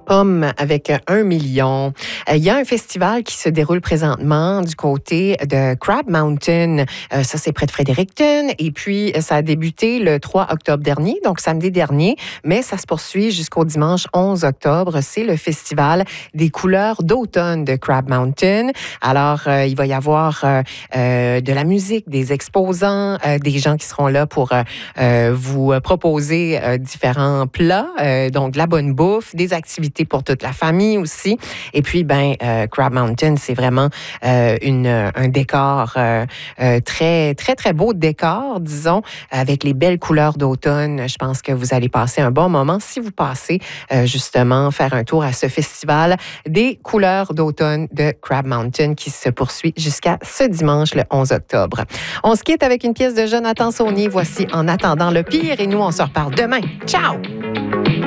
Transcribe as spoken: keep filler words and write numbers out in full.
Pomme avec un million. Euh, Il y a un festival qui se déroule présentement du côté de Crab Mountain. Euh, ça, c'est près de Fredericton. Et puis, ça a débuté le trois octobre dernier, donc samedi dernier, mais ça se poursuit jusqu'au dimanche onze octobre. C'est le festival des couleurs d'automne de Crab Mountain. Alors, euh, il va y avoir euh, euh, de la musique, des exposants, euh, des gens qui seront là pour euh, euh, vous proposer euh, différents plats, euh, donc de la bonne bouffe, des activités pour toute la famille aussi. Et puis, ben, euh, Crab Mountain, c'est vraiment euh, une, un décor euh, euh, très, très, très beau décor, disons, avec les belles couleurs d'automne. Je pense que vous allez passer un bon moment si vous passez euh, justement faire un tour à ce festival des couleurs d'automne de Crab Mountain qui se poursuit jusqu'à ce dimanche, le onze octobre. On se quitte avec une pièce de Jonathan Saunier. Voici En attendant le pire et nous, on se reparle demain. Ciao!